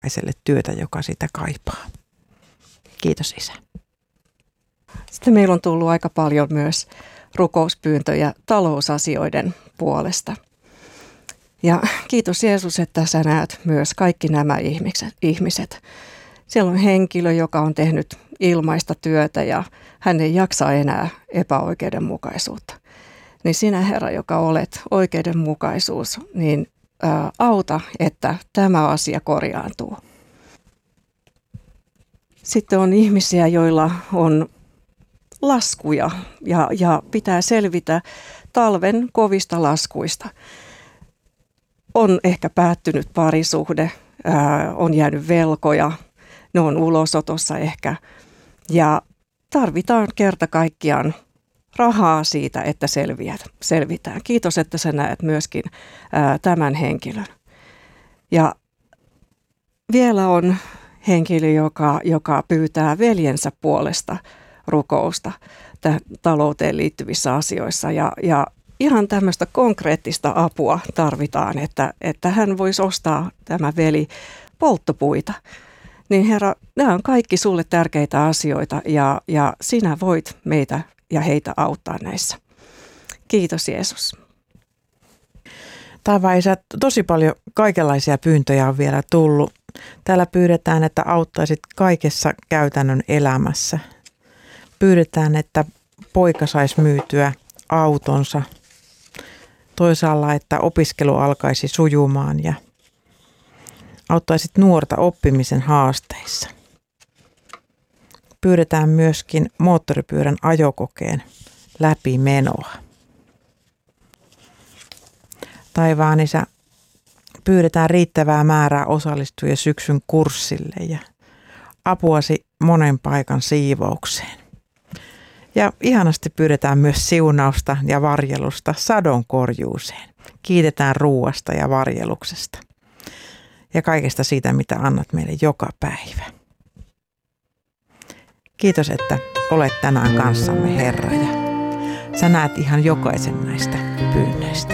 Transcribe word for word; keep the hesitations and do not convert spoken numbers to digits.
jokaiselle työtä, joka sitä kaipaa. Kiitos Isä. Sitten meillä on tullut aika paljon myös rukouspyyntöjä talousasioiden puolesta. Ja kiitos Jeesus, että sä näet myös kaikki nämä ihmiset. Siellä on henkilö, joka on tehnyt ilmaista työtä ja hän ei jaksa enää epäoikeudenmukaisuutta. Niin sinä, Herra, joka olet oikeudenmukaisuus, niin ää, auta, että tämä asia korjaantuu. Sitten on ihmisiä, joilla on laskuja ja, ja pitää selvitä talven kovista laskuista. On ehkä päättynyt parisuhde, ää, on jäänyt velkoja, ne on ulosotossa ehkä ja tarvitaan kerta kaikkiaan rahaa siitä, että selviät, selvitään. Kiitos, että sä näet myöskin ää, tämän henkilön. Ja vielä on henkilö, joka, joka pyytää veljensä puolesta rukousta tähän talouteen liittyvissä asioissa. Ja, ja ihan tämmöistä konkreettista apua tarvitaan, että, että hän voisi ostaa, tämä veli, polttopuita. Niin Herra, nämä on kaikki sulle tärkeitä asioita ja, ja sinä voit meitä ja heitä auttaa näissä. Kiitos Jeesus. Taivaan Isä, tosi paljon kaikenlaisia pyyntöjä on vielä tullut. Täällä pyydetään, että auttaisit kaikessa käytännön elämässä. Pyydetään, että poika saisi myytyä autonsa. Toisaalla, että opiskelu alkaisi sujumaan ja auttaisit nuorta oppimisen haasteissa. Pyydetään myöskin moottoripyörän ajokokeen läpimenoa. Taivaan Isä, pyydetään riittävää määrää osallistujia syksyn kurssille ja apuasi monen paikan siivoukseen. Ja ihanasti pyydetään myös siunausta ja varjelusta sadonkorjuuseen. Kiitetään ruuasta ja varjeluksesta ja kaikesta siitä, mitä annat meille joka päivä. Kiitos, että olet tänään kanssamme, Herra, ja sä näet ihan jokaisen näistä pyynnöistä.